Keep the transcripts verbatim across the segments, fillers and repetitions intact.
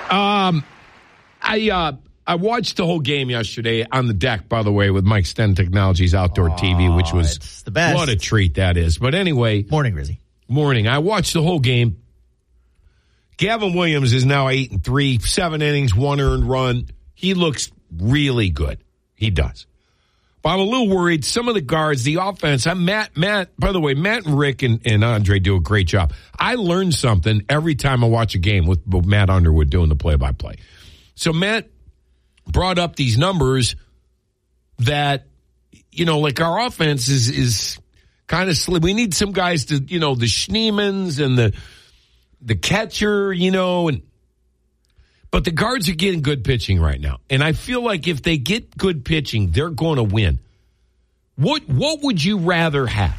Um, I uh, I watched the whole game yesterday on the deck, by the way, with Mike Sten Technologies Outdoor oh, T V, which was it's the best. What a treat that is. But anyway. Morning, Rizzy. Morning. I watched the whole game. Gavin Williams is now eight and three, seven innings, one earned run. He looks really good. He does. But I'm a little worried. Some of the guards, the offense, I'm Matt, Matt, by the way, Matt and Rick and, and Andre do a great job. I learn something every time I watch a game with, with Matt Underwood doing the play-by-play. So Matt brought up these numbers that, you know, like our offense is, is kind of slim. We need some guys to, you know, the Schneemans and the, the catcher, you know, and, but the guards are getting good pitching right now. And I feel like if they get good pitching, they're going to win. What what would you rather have?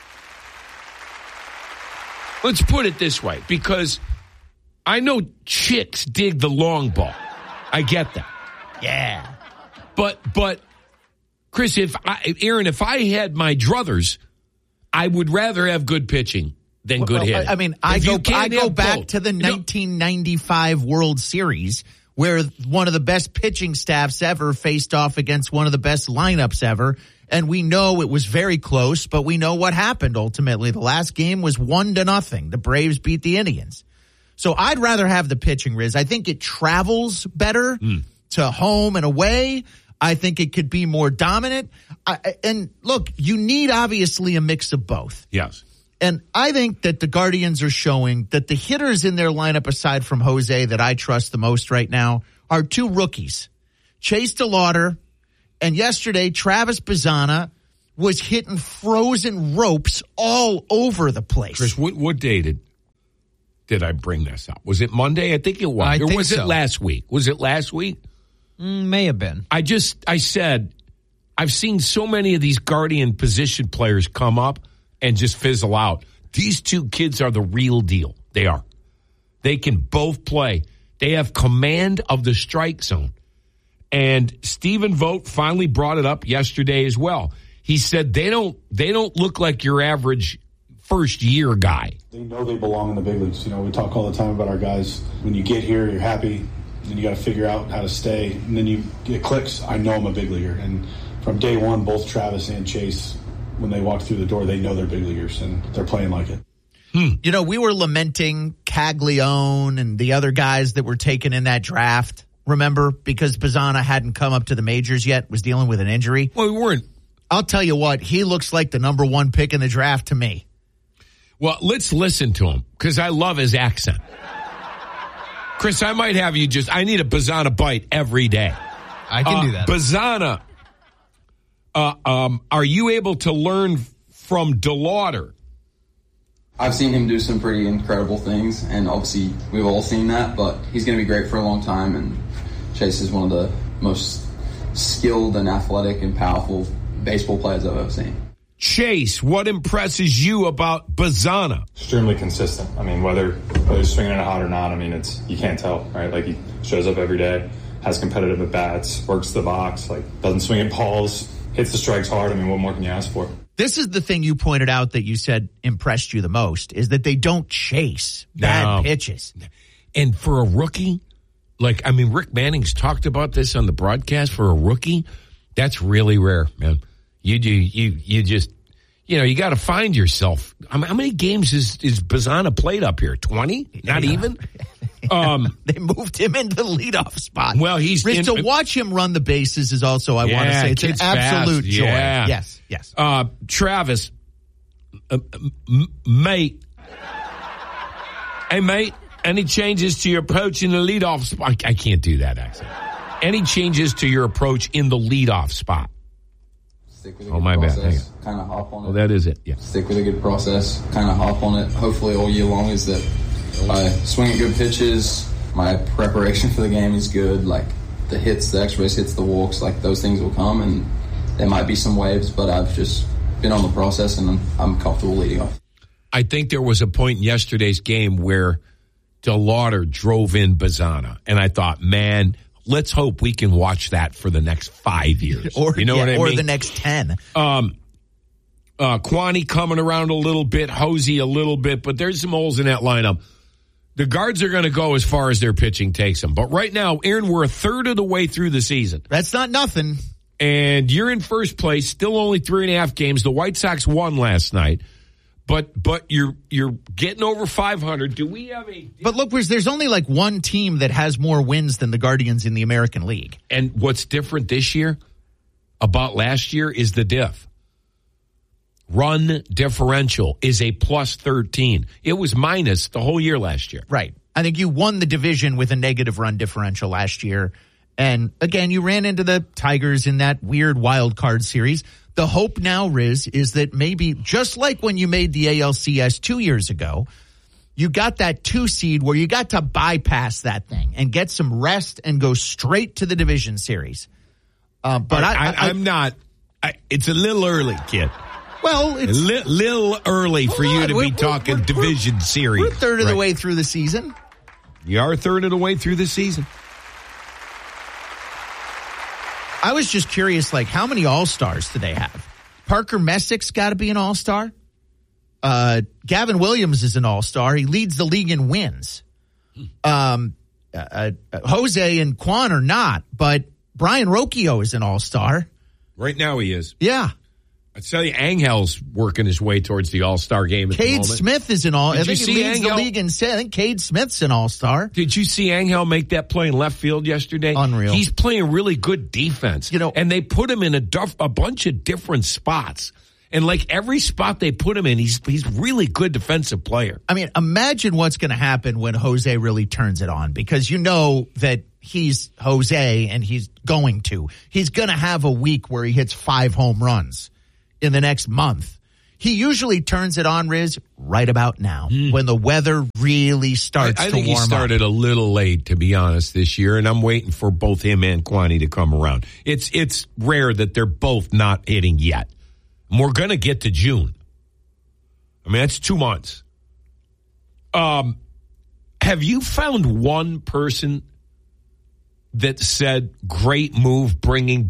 Let's put it this way, because I know chicks dig the long ball. I get that. Yeah. But, but Chris, if I, Aaron, if I had my druthers, I would rather have good pitching than well, good hitting. I mean, I if go, I go back both. to the nineteen ninety-five World Series where one of the best pitching staffs ever faced off against one of the best lineups ever. And we know it was very close, but we know what happened ultimately. The last game was one to nothing. The Braves beat the Indians. So I'd rather have the pitching, Riz. I think it travels better mm. to home and away. I think it could be more dominant. I, and look, you need obviously a mix of both. Yes. And I think that the Guardians are showing that the hitters in their lineup, aside from Jose, that I trust the most right now, are two rookies. Chase DeLauder, and yesterday Travis Bazzana was hitting frozen ropes all over the place. Chris, what, what day did, did I bring this up? Was it Monday? I think it was. I or think was so. it last week? Was it last week? Mm, may have been. I just, I said, I've seen so many of these Guardian position players come up and just fizzle out. These two kids are the real deal. They are. They can both play. They have command of the strike zone. And Stephen Vogt finally brought it up yesterday as well. He said they don't they don't look like your average first year guy. They know they belong in the big leagues. You know, we talk all the time about our guys. When you get here, you're happy. Then you got to figure out how to stay. And then you it clicks. I know I'm a big leaguer. And from day one, both Travis and Chase, when they walk through the door, they know they're big leaguers, and they're playing like it. Hmm. You know, we were lamenting Caglione and the other guys that were taken in that draft, remember? Because Bazzana hadn't come up to the majors yet, was dealing with an injury. Well, we weren't. I'll tell you what, he looks like the number one pick in the draft to me. Well, let's listen to him, because I love his accent. Chris, I might have you just, I need a Bazzana bite every day. I can uh, do that. Bazzana. Uh, um, are you able to learn from DeLauder? I've seen him do some pretty incredible things, and obviously we've all seen that, but he's going to be great for a long time, and Chase is one of the most skilled and athletic and powerful baseball players I've ever seen. Chase, what impresses you about Bazzana? Extremely consistent. I mean, whether, whether he's swinging it hot or not, I mean, it's you can't tell, right? Like, he shows up every day, has competitive at-bats, works the box, like, doesn't swing at balls, hits the strikes hard. I mean, what more can you ask for? This is the thing you pointed out that you said impressed you the most, is that they don't chase bad no. pitches. And for a rookie, like, I mean, Rick Manning's talked about this on the broadcast. For a rookie, that's really rare, man. You do, you, you just, you know, you got to find yourself. I mean, how many games is, is Bazzana played up here? twenty? Not yeah. even? Um, they moved him into the leadoff spot. Well, he's Riz, in, to watch him run the bases is also, I yeah, want to say, it's an absolute fast. joy. Yeah. Yes, yes. Uh, Travis, uh, m- mate. Hey, mate, any changes to your approach in the leadoff spot? I, I can't do that, actually. Any changes to your approach in the leadoff spot? Stick with a oh, good my process, bad. kind of hop on it. Oh, that is it, yeah. Stick with a good process, kind of hop on it, hopefully all year long, is that I swing at good pitches, my preparation for the game is good, like the hits, the extra base hits, the walks, like those things will come, and there might be some waves, but I've just been on the process, and I'm, I'm comfortable leading off. I think there was a point in yesterday's game where DeLauder drove in Bazzana, and I thought, man, let's hope we can watch that for the next five years. or you know yeah, what I or mean? the next ten. Um, uh, Kwani coming around a little bit, Hosey a little bit, but there's some holes in that lineup. The guards are going to go as far as their pitching takes them. But right now, Aaron, we're a third of the way through the season. That's not nothing. And you're in first place, still only three and a half games. The White Sox won last night. But but you're you're getting over five hundred. Do we have a... But look, there's only like one team that has more wins than the Guardians in the American League. And what's different this year about last year is the diff. Run differential is a plus thirteen. It was minus the whole year last year. Right. I think you won the division with a negative run differential last year. And again, you ran into the Tigers in that weird wild card series. The hope now, Riz, is that maybe just like when you made the A L C S two years ago, you got that two seed where you got to bypass that thing and get some rest and go straight to the division series. Uh, but I, I, I, I'm not. I, it's a little early, kid. Well, it's a li- little early for you to we're, be talking we're, division we're, series. We're a third of right. the way through the season. You are a third of the way through the season. I was just curious, like, how many All-Stars do they have? Parker Messick's got to be an All-Star. Uh, Gavin Williams is an All-Star. He leads the league in wins. Um, uh, uh, Jose and Quan are not, but Brian Rocchio is an All-Star. Right now he is. Yeah. I tell you, Angel's working his way towards the All-Star game at Cade the moment. Smith is an All. Did I think you he see leads Angel? the league in. I think Cade Smith's an All-Star. Did you see Angel make that play in left field yesterday? Unreal. He's playing really good defense. You know, and they put him in a, duff, a bunch of different spots. And like every spot they put him in, he's he's really good defensive player. I mean, imagine what's going to happen when Jose really turns it on, because you know that he's Jose and he's going to. He's going to have a week where he hits five home runs in the next month. He usually turns it on, Riz, right about now, mm. when the weather really starts I, I to think warm he started up. a little late, to be honest, this year, and I'm waiting for both him and Quaney to come around. It's it's rare that they're both not hitting yet. And we're going to get to June. I mean, that's two months. Um, have you found one person that said, great move bringing